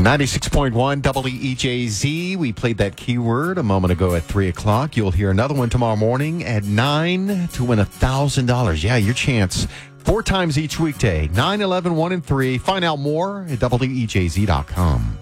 96.1 WEJZ. We played that keyword a moment ago at 3 o'clock. You'll hear another one tomorrow morning at 9 to win $1,000. Yeah, your chance 4 times each weekday. 9, 11, 1, and 3. Find out more at WEJZ.com.